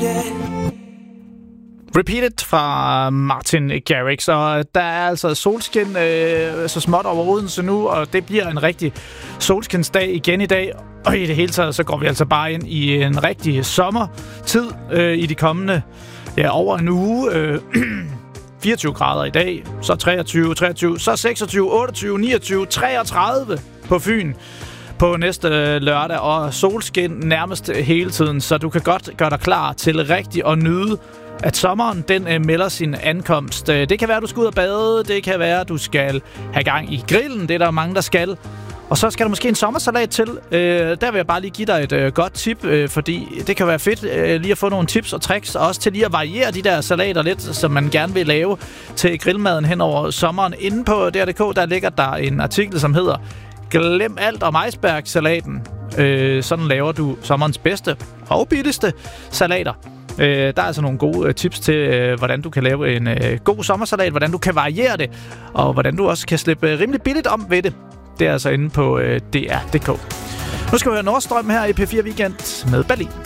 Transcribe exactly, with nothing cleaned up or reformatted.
Repeated fra Martin Garrix, og der er altså solskin øh, så småt over Odense nu, og det bliver en rigtig solskinsdag igen i dag, og i det hele taget så går vi altså bare ind i en rigtig sommertid øh, i de kommende ja, over en uge. Øh, fireogtyve grader i dag, så treogtyve, treogtyve, så seksogtyve, otteogtyve, niogtyve, treogtredive på Fyn på næste lørdag, og solskin nærmest hele tiden, så du kan godt gøre dig klar til rigtig at nyde, at sommeren den øh, melder sin ankomst. Det kan være, du skal ud og bade, det kan være, du skal have gang i grillen, det er der mange, der skal. Og så skal der måske en sommersalat til. Øh, der vil jeg bare lige give dig et øh, godt tip, øh, fordi det kan være fedt øh, lige at få nogle tips og tricks, og også til lige at variere de der salater lidt, som man gerne vil lave til grillmaden hen over sommeren. Inde på D R punktum d k, der ligger der en artikel, som hedder Glem alt om iceberg-salaten. Øh, sådan laver du sommerens bedste og billigste salater. Øh, der er altså nogle gode øh, tips til, øh, hvordan du kan lave en øh, god sommersalat, hvordan du kan variere det, og hvordan du også kan slippe øh, rimelig billigt om ved det. Det er altså inde på øh, D R punktum d k. Nu skal vi høre Nordstrøm her i P fire Weekend med Berlin.